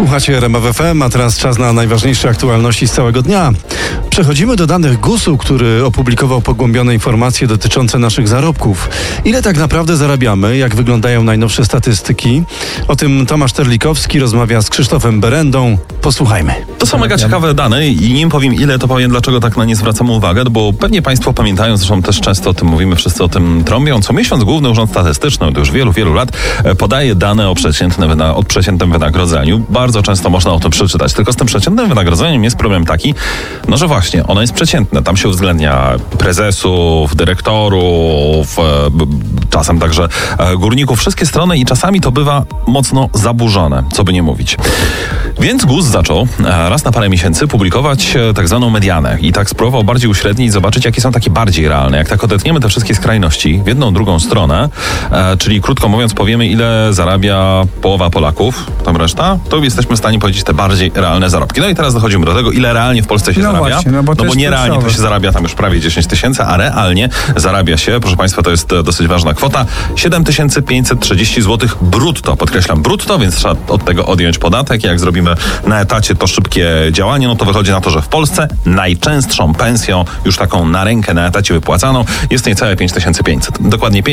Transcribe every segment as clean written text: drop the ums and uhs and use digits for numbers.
Słuchacie RMF FM, a teraz czas na najważniejsze aktualności z całego dnia. Przechodzimy do danych GUS-u, który opublikował pogłębione informacje dotyczące naszych zarobków. Ile tak naprawdę zarabiamy, jak wyglądają najnowsze statystyki? O tym Tomasz Terlikowski rozmawia z Krzysztofem Berendą. Posłuchajmy. To są mega ciekawe dane i nim powiem ile, to powiem dlaczego tak na nie zwracamy uwagę, bo pewnie Państwo pamiętają, zresztą też często o tym mówimy, wszyscy o tym trąbią. Co miesiąc Główny Urząd Statystyczny, to już wielu lat, podaje dane o przeciętnym wynagrodzeniu. Bardzo często można o tym przeczytać. Tylko z tym przeciętnym wynagrodzeniem jest problem taki, że właśnie ono jest przeciętne. Tam się uwzględnia prezesów, dyrektorów, czasem także górników, wszystkie strony i czasami to bywa mocno zaburzone, co by nie mówić. Więc GUS zaczął raz na parę miesięcy publikować tak zwaną medianę i tak spróbował bardziej uśrednić, zobaczyć jakie są takie bardziej realne. Jak tak odetniemy te wszystkie skrajności w jedną, drugą stronę, czyli krótko mówiąc powiemy ile zarabia połowa Polaków, tam reszta, to jesteśmy w stanie powiedzieć te bardziej realne zarobki. No i teraz dochodzimy do tego, ile realnie w Polsce się zarabia. Właśnie, bo nierealnie to się zarabia tam już prawie 10 tysięcy, a realnie zarabia się, proszę Państwa, to jest dosyć ważna kwota, 7530 zł brutto, podkreślam brutto, więc trzeba od tego odjąć podatek. Jak zrobimy na etacie to szybkie działanie, no to wychodzi na to, że w Polsce najczęstszą pensją, już taką na rękę na etacie wypłacaną, jest niecałe 5500. Dokładnie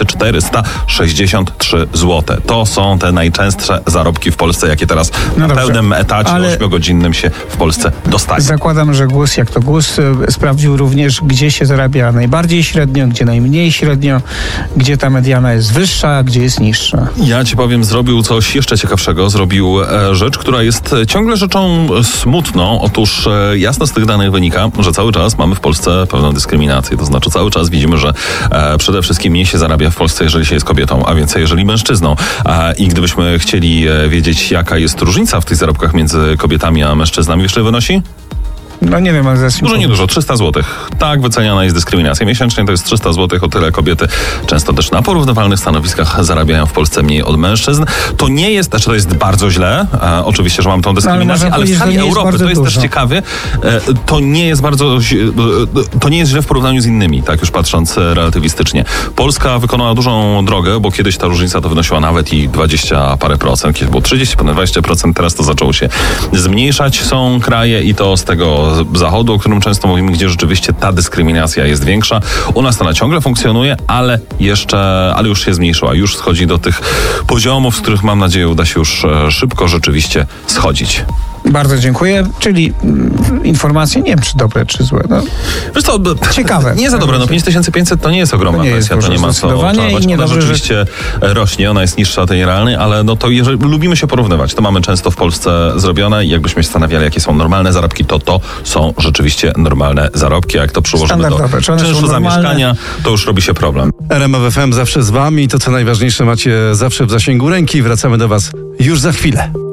5463 zł. To są te najczęstsze zarobki w Polsce, jakie teraz na pełnym etacie 8-godzinnym się w Polsce dostaje. Zakładam, że GUS, jak to GUS, sprawdził również, gdzie się zarabia najbardziej średnio, gdzie najmniej średnio, gdzie ta mediana jest wyższa, a gdzie jest niższa. Ja ci powiem, zrobił coś jeszcze ciekawszego. Zrobił rzecz, która jest ciągle rzeczą smutną. Otóż jasno z tych danych wynika, że cały czas mamy w Polsce pewną dyskryminację. To znaczy cały czas widzimy, że przede wszystkim mniej się zarabia w Polsce, jeżeli się jest kobietą, a więcej jeżeli mężczyzną. I gdybyśmy chcieli wiedzieć, jaka jest różnica w tych zarobkach między kobietami a mężczyznami, wiesz, ile wynosi? No nie wiem, ale dużo, niedużo, 300 zł. Tak wyceniana jest dyskryminacja. Miesięcznie to jest 300 zł, o tyle kobiety często też na porównywalnych stanowiskach zarabiają w Polsce mniej od mężczyzn. To nie jest, to jest bardzo źle, oczywiście, że mamy tą dyskryminację, ale w skali Europy, to jest też ciekawe, to nie jest źle w porównaniu z innymi, tak już patrząc relatywistycznie. Polska wykonała dużą drogę, bo kiedyś ta różnica to wynosiła nawet i 20 parę procent, kiedyś było 30, ponad 20%, teraz to zaczęło się zmniejszać. Są kraje i to z tego zachodu, o którym często mówimy, gdzie rzeczywiście ta dyskryminacja jest większa. U nas ona ciągle funkcjonuje, ale już się zmniejszyła. Już schodzi do tych poziomów, z których mam nadzieję uda się już szybko rzeczywiście schodzić. Bardzo dziękuję. Czyli informacje, nie wiem czy dobre, czy złe. No. Wiesz co, ciekawe. Nie za dobre. 5500 to nie jest ogromna pensja, to nie ma co czarować. Ona rzeczywiście rośnie, ona jest niższa tej realnej, ale no to jeżeli lubimy się porównywać, to mamy często w Polsce zrobione i jakbyśmy się zastanawiali, jakie są normalne zarobki, to są rzeczywiście normalne zarobki. Jak to przyłożymy do czynszu za mieszkania, to już robi się problem. RMF FM zawsze z Wami. To co najważniejsze macie zawsze w zasięgu ręki. Wracamy do Was już za chwilę.